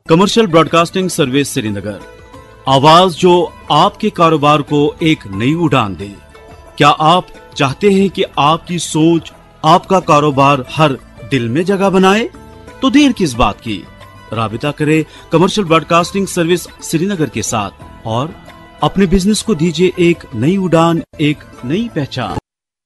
Commercial broadcasting service Srinagar, आवाज जो आपके कारोबार को एक नई उड़ान दे। क्या आप चाहते हैं कि आपकी सोच आपका कारोबार हर दिल में जगह बनाए? तो देर किस बात की, राबिता करें कमर्शियल ब्रॉडकास्टिंग सर्विस श्रीनगर के साथ और अपने बिजनेस को दीजिए एक नई उड़ान, एक नई पहचान।